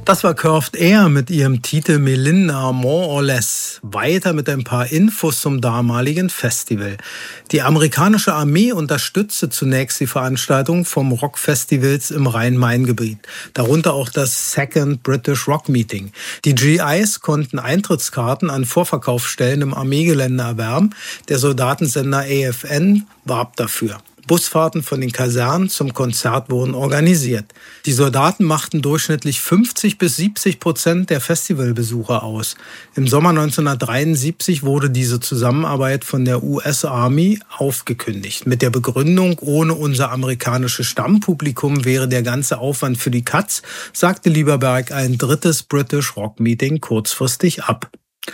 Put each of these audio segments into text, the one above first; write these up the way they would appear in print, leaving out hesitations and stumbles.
Das war Curved Air mit ihrem Titel Melinda More or Less. Weiter mit ein paar Infos zum damaligen Festival. Die amerikanische Armee unterstützte zunächst die Veranstaltung vom Rockfestivals im Rhein-Main-Gebiet. Darunter auch das Second British Rock Meeting. Die GIs konnten Eintrittskarten an Vorverkaufsstellen im Armeegelände erwerben. Der Soldatensender AFN warb dafür. Busfahrten von den Kasernen zum Konzert wurden organisiert. Die Soldaten machten durchschnittlich 50-70% der Festivalbesucher aus. Im Sommer 1973 wurde diese Zusammenarbeit von der US Army aufgekündigt. Mit der Begründung, ohne unser amerikanisches Stammpublikum wäre der ganze Aufwand für die Katz, sagte Lieberberg ein drittes British Rock Meeting kurzfristig ab.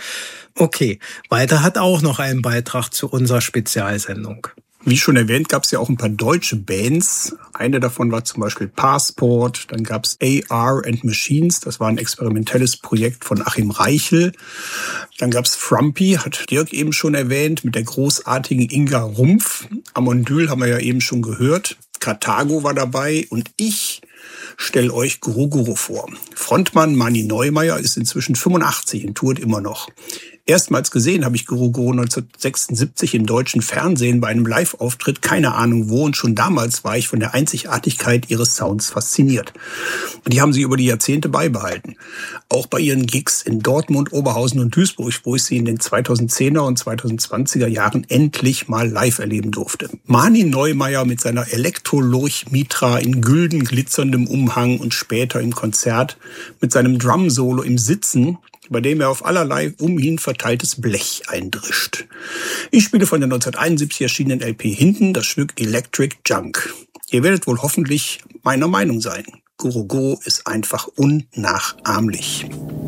Okay, weiter hat auch noch einen Beitrag zu unserer Spezialsendung. Wie schon erwähnt, gab es ja auch ein paar deutsche Bands. Eine davon war zum Beispiel Passport. Dann gab es AR and Machines. Das war ein experimentelles Projekt von Achim Reichel. Dann gab es Frumpy, hat Dirk eben schon erwähnt, mit der großartigen Inga Rumpf. Amondyl haben wir ja eben schon gehört. Karthago war dabei und ich stelle euch Guru Guru vor. Frontmann Mani Neumeier ist inzwischen 85 und tourt immer noch. Erstmals gesehen habe ich Guru Guru 1976 im deutschen Fernsehen bei einem Live-Auftritt, keine Ahnung wo, und schon damals war ich von der Einzigartigkeit ihres Sounds fasziniert. Und die haben sie über die Jahrzehnte beibehalten. Auch bei ihren Gigs in Dortmund, Oberhausen und Duisburg, wo ich sie in den 2010er und 2020er Jahren endlich mal live erleben durfte. Mani Neumeier mit seiner Elektro-Lorch-Mitra in gülden glitzerndem Umhang und später im Konzert mit seinem Drum-Solo im Sitzen, bei dem er auf allerlei um ihn verteiltes Blech eindrischt. Ich spiele von der 1971 erschienenen LP Hinten das Stück Electric Junk. Ihr werdet wohl hoffentlich meiner Meinung sein. Guru Guru ist einfach unnachahmlich.